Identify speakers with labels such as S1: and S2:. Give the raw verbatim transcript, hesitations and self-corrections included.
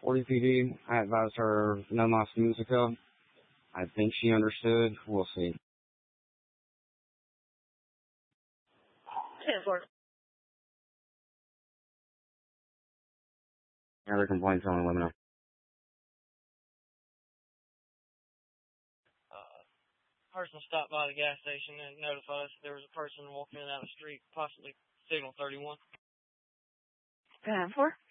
S1: forty P D. I advised her no mas musica. I think she understood. We'll see.
S2: ten four.
S1: Other complaints only, let me know.
S2: Uh, person stopped by the gas station and notified us there was a person walking down the street, possibly signal thirty-one.
S3: ten four.